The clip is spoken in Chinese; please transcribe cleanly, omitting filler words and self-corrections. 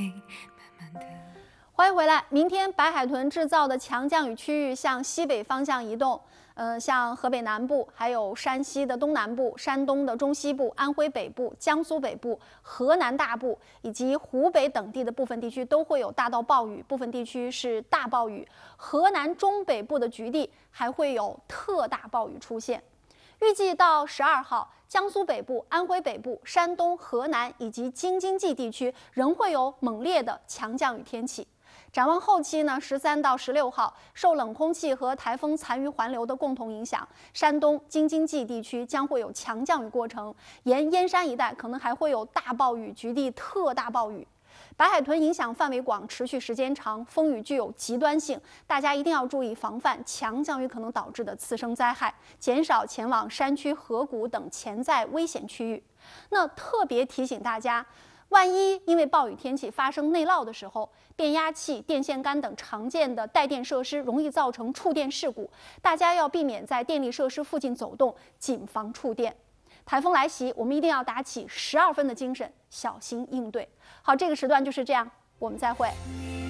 欢迎回来。明天白海豚制造的强降雨区域向西北方向移动，像河北南部、还有山西的东南部、山东的中西部、安徽北部、江苏北部、河南大部以及湖北等地的部分地区都会有大到暴雨，部分地区是大暴雨。河南中北部的局地还会有特大暴雨出现。预计到12号，江苏北部、安徽北部、山东、河南以及京津冀地区仍会有猛烈的强降雨天气。展望后期呢，13到16号，受冷空气和台风残余环流的共同影响，山东、京津冀地区将会有强降雨过程，沿燕山一带可能还会有大暴雨，局地特大暴雨。白海豚影响范围广，持续时间长，风雨具有极端性，大家一定要注意防范强降雨可能导致的次生灾害，减少前往山区、河谷等潜在危险区域。那特别提醒大家，万一因为暴雨天气发生内涝的时候，变压器、电线杆等常见的带电设施容易造成触电事故，大家要避免在电力设施附近走动，谨防触电。台风来袭，我们一定要打起12分的精神，小心应对。好，这个时段就是这样，我们再会。